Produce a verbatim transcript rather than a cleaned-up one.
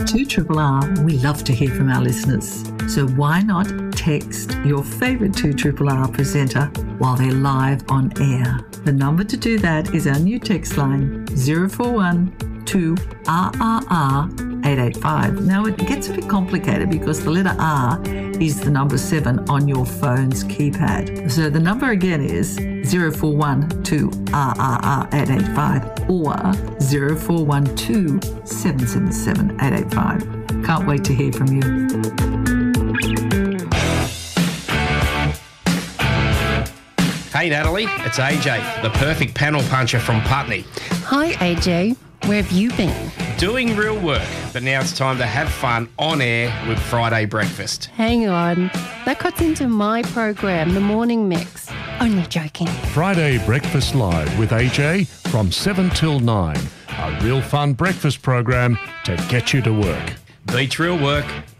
two R R R, we love to hear from our listeners. So why not text your favourite two R R R presenter while they're live on air? The number to do that is our new text line, zero four one two R R R eight eight five. Now, it gets a bit complicated because the letter R is the number seven on your phone's keypad. So the number again is zero four one two R R R eight eight five or zero four one two seven seven seven eight eight five. Can't wait to hear from you. Hey Natalie, it's A J, the perfect panel puncher from Putney. Hi A J, where have you been? Doing real work, but now it's time to have fun on air with Friday Breakfast. Hang on, that cuts into my program, The Morning Mix. Only joking. Friday Breakfast Live with A J from seven till nine. A real fun breakfast program to get you to work. Beach real work,